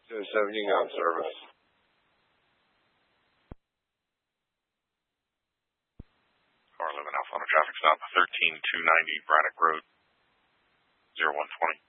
070 on service. Car 11 Alpha on a traffic stop, 13290 Braddock Road, 0120.